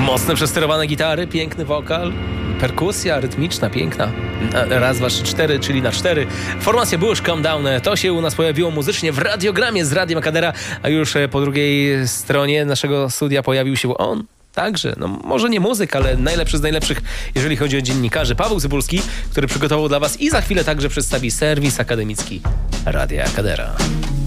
Mocne przesterowane gitary, piękny wokal, perkusja rytmiczna, piękna. Raz, dwa, trzy, cztery, czyli na 4. Formacja Bush, Calm Down. To się u nas pojawiło muzycznie w radiogramie z Radiem Akadera, a już po drugiej stronie naszego studia pojawił się on. Także, no może nie muzyk, ale najlepszy z najlepszych, jeżeli chodzi o dziennikarzy. Paweł Cybulski, który przygotował dla Was i za chwilę także przedstawi serwis akademicki Radia Akadera.